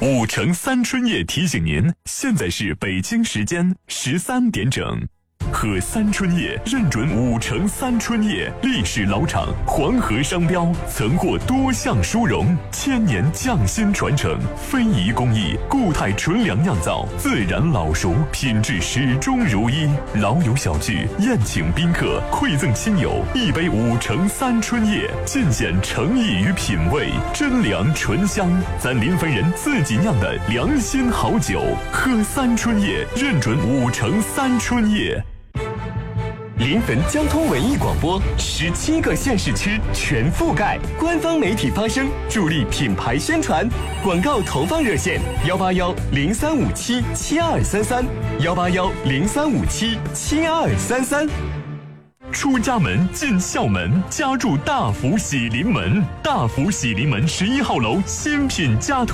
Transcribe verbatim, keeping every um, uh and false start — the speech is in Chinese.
五城三春夜提醒您，现在是北京时间十三点整。喝三春夜认准五城三春夜，历史老厂，黄河商标，曾获多项殊荣，千年匠心传承，非遗工艺，固态纯粮酿造，自然老熟，品质始终如一。老友小聚，宴请宾客，馈赠亲友，一杯五城三春夜，尽显诚意与品味，真粮醇香，咱临汾人自己酿的良心好酒。喝三春夜，认准五城三春夜。 临汾交通文艺广播，十七个县市区全覆盖，官方媒体发声，助力品牌宣传。广告投放热线：幺八幺零三五七七二三三，幺八幺零三五七七二三三。 出家门进校门，家住大福喜临门。大福喜临门十一号楼新品家